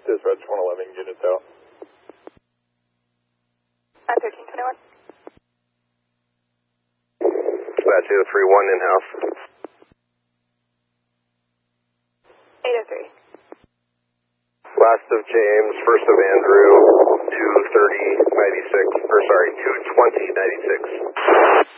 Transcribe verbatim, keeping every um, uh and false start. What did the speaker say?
Dispatch one eleven, units out. I'm thirteen twenty-one. Dispatch eight oh three one in-house. eight oh three. Last of James, first of Andrew, two thirty ninety-six, or sorry, two twenty ninety-six.